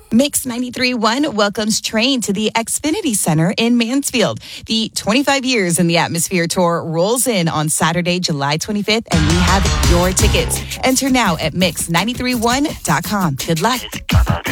Mix 93.1 welcomes Train to the Xfinity Center in Mansfield. The 25 Years in the Atmosphere Tour rolls in on Saturday, July 25th, and we have your tickets. Enter now at mix931.com. Good luck.